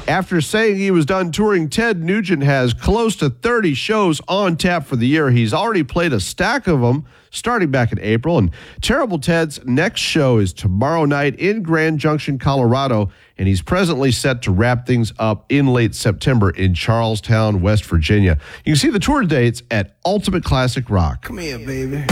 After saying he was done touring, Ted Nugent has close to 30 shows on tap for the year. He's already played a stack of them starting back in April. And Terrible Ted's next show is tomorrow night in Grand Junction, Colorado. And he's presently set to wrap things up in late September in Charlestown, West Virginia. You can see the tour dates at Ultimate Classic Rock. Come here, baby.